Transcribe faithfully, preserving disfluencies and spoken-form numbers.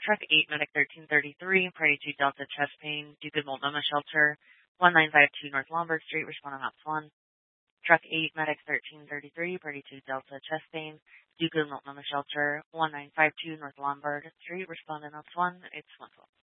Truck eight, Medic thirteen thirty-three, Party two Delta Chest Pain, Duke Multnomah Shelter, one nine five two North Lombard Street, responding Ops one. Truck eight, Medic thirteen thirty-three, Party two Delta Chest Pain, Duke Multnomah Shelter, one nine five two North Lombard Street, responding Ops one, it's one twelve.